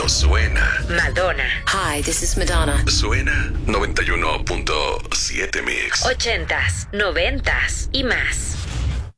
suena. Madonna. Hi, this is Madonna. Suena 91.7 Mix. 80s, 90s y más.